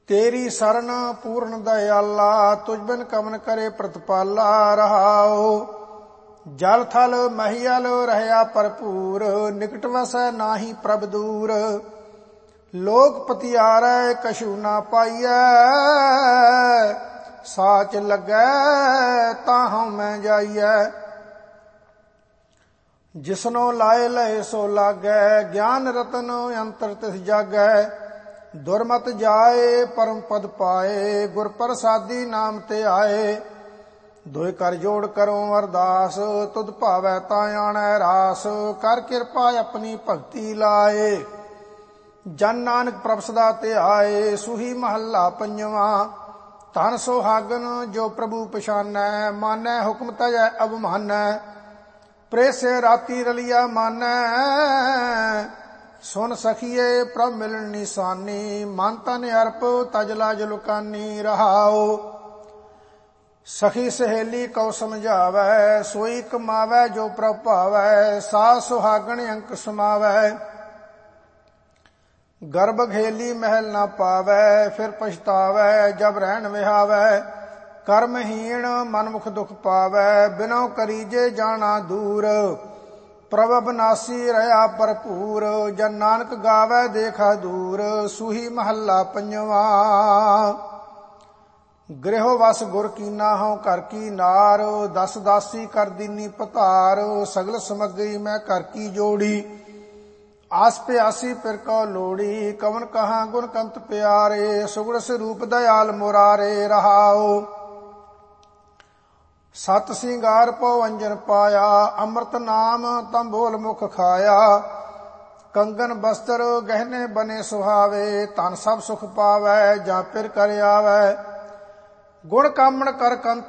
तेरी शरण पूर्ण दयाला, तुझ बिन कमन करे प्रतिपाला। रहाओ जल थल महियल रहया भरपूर, निकट वसै नाहि प्रभ दूर। लोक पतियारै कछु ना पाइयै, साच लगै ताहु मैं जाइयै। जिसनो लाए लहे सो लागै, ज्ञान रतन अंतर तिस जागै। दुरमत जाए परम पद पाए, गुर प्रसादी नाम ते आए। दोय कर जोड़ करो अरदास, तुध भावै ता आणै रास। कर किरपा अपनी भगति लाए, जन नानक प्रभ सदा ते आए। सूही महला पंजवा। धन सुहागन जो प्रभु पछानै, मानै हुक्म तजै अवमानै। प्रेसे राती रलिया मानै, सुन सखिए प्रभ मिलन निशानी। मन तन अर्प तज लाज लुकानी। रहाओ सखी सहेली कौ समझावै, सोई कमावै जो प्रभ भावै। सास सुहागन अंक समावै, गर्भ घेली महल ना पावै। फिर पछतावै जब रहन विहावै। कर्महीन मनमुख दुख पावै, बिनौ करीजे जाना दूर। प्रभ अविनाशी रहा भरपूर, जन नानक गावै देखा दूर। सूही महला पंजवा। गृह वस गुर कीना हूँ कर की नार, दस दासी कर दीनी पतार। सगल समग्री मैं कर की जोड़ी, आस प्यासी पिर को लोड़ी। कवन कहाँ गुण कंत प्यारे, सुगुण स्वरूप दयाल मुरारे। रहाओ सत सिंगार पौ अंजन पाया, अमृत नाम तम बोल मुख खाया। कंगन बस्त्र गहने बने सुहावे, तन सब सुख पावै जा पिर कर आवै। गुण कामण कर कंत